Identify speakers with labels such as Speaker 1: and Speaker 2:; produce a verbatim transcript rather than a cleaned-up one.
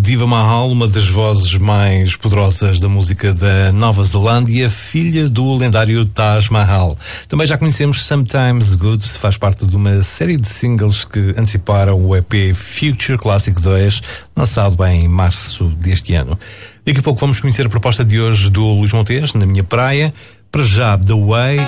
Speaker 1: Diva Mahal, uma das vozes mais poderosas da música da Nova Zelândia, filha do lendário Taj Mahal. Também já conhecemos Sometimes Good, faz parte de uma série de singles que anteciparam o E P Future Classic dois, lançado em março deste ano. Daqui a pouco vamos conhecer a proposta de hoje do Luís Montes, na minha praia. Para já, The Way